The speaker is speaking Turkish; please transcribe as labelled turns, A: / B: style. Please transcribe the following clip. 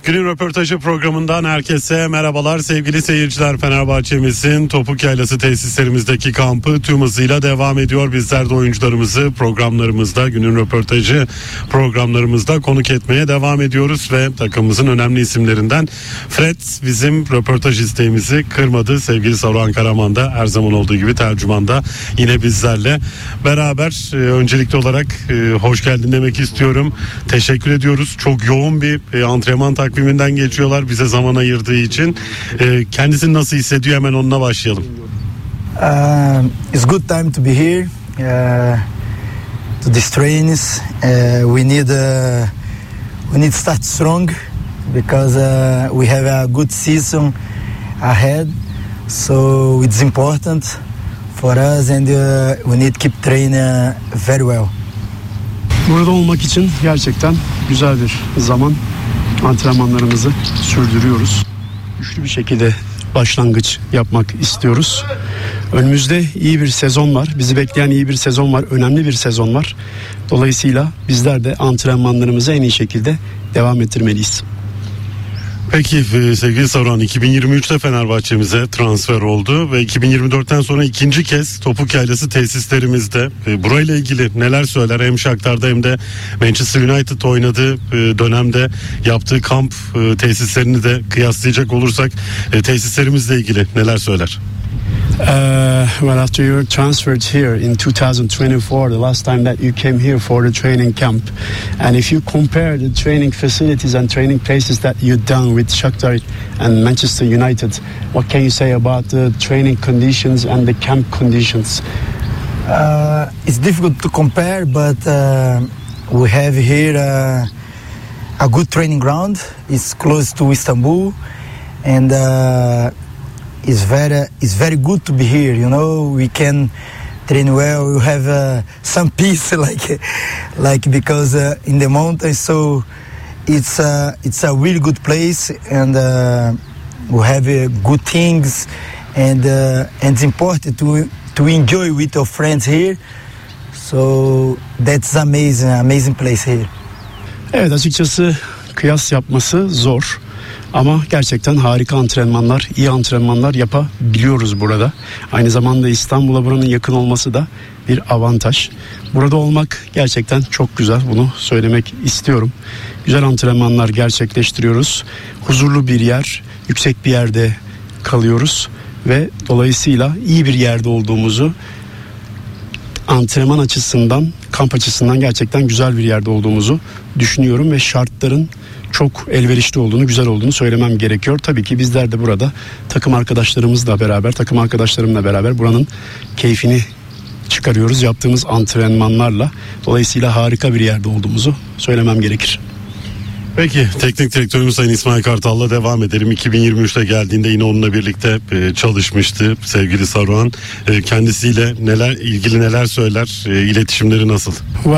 A: Günün röportajı programından herkese merhabalar sevgili seyirciler. Fenerbahçe'mizin Topuk Yaylası tesislerimizdeki kampı tüm hızıyla devam ediyor. Bizler de oyuncularımızı programlarımızda, günün röportajı programlarımızda konuk etmeye devam ediyoruz ve takımımızın önemli isimlerinden Fred bizim röportaj isteğimizi kırmadı. Sevgili Saruhan Karaman da her zaman olduğu gibi tercümanda yine bizlerle beraber. Öncelikli olarak hoş geldin demek istiyorum. Teşekkür ediyoruz. Çok yoğun bir antrenman takviminden geçiyorlar bize zaman ayırdığı için. Kendisini nasıl hissediyor, hemen onunla başlayalım.
B: It's good time to be here to these trainings. We need to start strong because we have a good season ahead, so it's important for us and we need to keep training very well.
C: Burada olmak için gerçekten güzel bir zaman. Antrenmanlarımızı sürdürüyoruz. Güçlü bir şekilde başlangıç yapmak istiyoruz. Önümüzde iyi bir sezon var. Bizi bekleyen iyi bir sezon var. Önemli bir sezon var. Dolayısıyla bizler de antrenmanlarımızı en iyi şekilde devam ettirmeliyiz.
A: Peki sevgili Saruhan, 2023'te Fenerbahçe'mize transfer oldu ve 2024'ten sonra ikinci kez Topuk Yaylası tesislerimizde. Burayla ilgili neler söyler? Hem Shakhtar'da hem de Manchester United oynadığı dönemde yaptığı kamp tesislerini de kıyaslayacak olursak tesislerimizle ilgili neler söyler?
C: Well, after you transferred here in 2024, the last time that you came here for the training camp, and if you compare the training facilities and training places that you've done with Shakhtar and Manchester United, what can you say about the training conditions and the camp conditions?
B: It's difficult to compare, but we have here a good training ground. It's close to Istanbul, and it's very good to be here. You know, we can train well. We have some peace, like because in the mountains. So it's a really good place, and we have good things, and it's important to enjoy with your friends here. So that's amazing place here.
C: Evet, açıkçası kıyas yapması zor. Ama gerçekten harika antrenmanlar, iyi antrenmanlar yapabiliyoruz burada. Aynı zamanda İstanbul'a buranın yakın olması da bir avantaj. Burada olmak gerçekten çok güzel, bunu söylemek istiyorum. Güzel antrenmanlar gerçekleştiriyoruz. Huzurlu bir yer, yüksek bir yerde kalıyoruz ve dolayısıyla iyi bir yerde olduğumuzu, antrenman açısından, kamp açısından gerçekten güzel bir yerde olduğumuzu düşünüyorum ve şartların çok elverişli olduğunu, güzel olduğunu söylemem gerekiyor. Tabii ki bizler de burada takım arkadaşlarımla beraber buranın keyfini çıkarıyoruz yaptığımız antrenmanlarla. Dolayısıyla harika bir yerde olduğumuzu söylemem gerekir.
A: Peki teknik direktörümüz Sayın İsmail Kartal'la devam edelim. 2023'te geldiğinde yine onunla birlikte çalışmıştı sevgili Saruhan. Kendisiyle ilgili neler söyler? İletişimleri nasıl?